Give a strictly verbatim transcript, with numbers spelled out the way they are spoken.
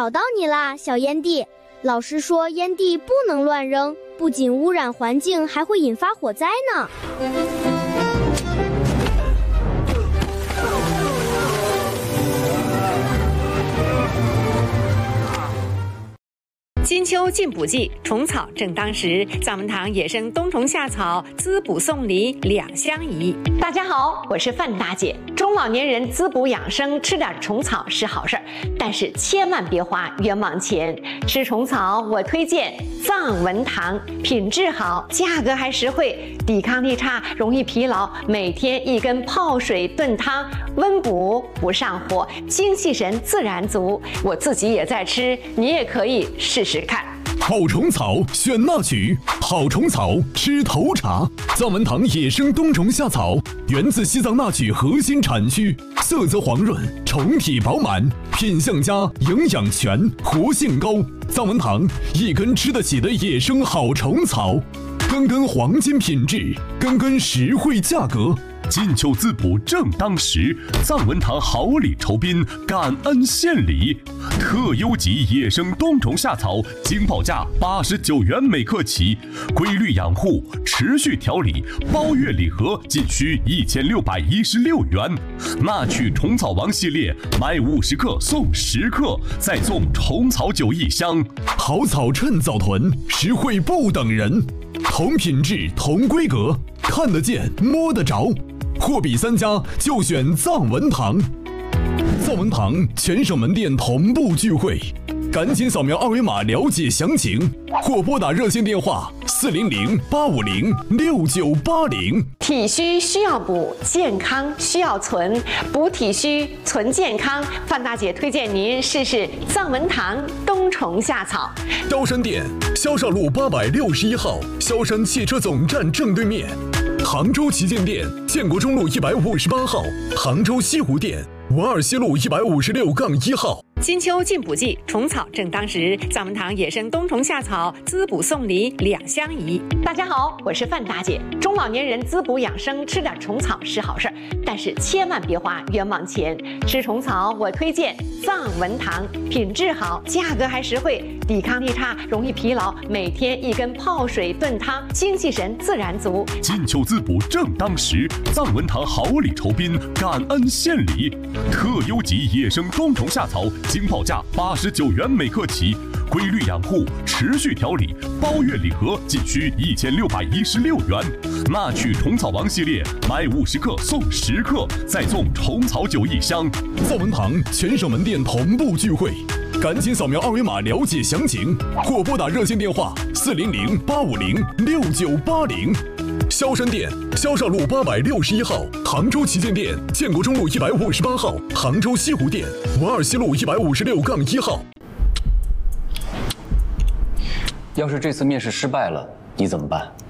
找到你啦，小烟蒂。老师说烟蒂不能乱扔，不仅污染环境，还会引发火灾呢。 金秋进补季，虫草正当时。藏文堂野生冬虫夏草滋补送礼两相宜。 大家好，我是范大姐。中老年人滋补养生，吃点虫草是好事儿，但是千万别花冤枉钱。吃虫草，我推荐藏文堂，品质好，价格还实惠，抵抗力差，容易疲劳，每天一根泡水炖汤，温补不上火，精气神自然足。我自己也在吃，你也可以试试看。 好虫草选那曲，好虫草吃头茶。藏文堂野生冬虫夏草源自西藏那曲核心产区，色泽黄润，虫体饱满，品相佳，营养全，活性高。藏文堂一根吃得起的野生好虫草，根根黄金品质，根根实惠价格。 金秋滋补正当时，藏文堂好礼酬宾，感恩献礼。特优级野生冬虫夏草，经报价八十九元每克起，规律养护，持续调理，包月礼盒仅需一千六百一十六元。那曲虫草王系列，买五十克送十克，再送虫草酒一箱。 好草趁早囤，实惠不等人。同品质同规格，看得见摸得着。货比三家就选藏文堂。藏文堂全省门店同步聚会，赶紧扫描二维码了解详情，或拨打热线电话四零零八五零六九八零。 体虚需要补，健康需要存，补体虚存健康。范大姐推荐您试试藏文堂冬虫夏草。 萧山店，萧少路八百六十一号，萧山汽车总站正对面。杭州旗舰店，建国中路一百五十八号，杭州西湖店，文二西路一百五十六杠一号。 金秋进补季，虫草正当时。藏文堂野生冬虫夏草滋补送礼两相宜。 大家好，我是范大姐。中老年人滋补养生，吃点虫草是好事儿，但是千万别花冤枉钱。吃虫草，我推荐藏文堂，品质好，价格还实惠，抵抗力差，容易疲劳，每天一根泡水炖汤，精气神自然足。 金秋滋补正当时，藏文堂好礼酬宾，感恩献礼。特优级野生冬虫夏草，经报价八十九元每克起，规律养护，持续调理，包月礼盒仅需一千六百一十六元。那曲虫草王系列，买五十克送十克，再送虫草酒一箱。 藏文堂全省门店同步聚会，赶紧扫描二维码了解详情，或拨打热线电话四零零八五零六九八零。萧山店，萧少路八百六十一号，杭州旗舰店，建国中路一百五十八号，杭州西湖店，文二西路一百五十六杠一号。 要是这次面试失败了，你怎么办？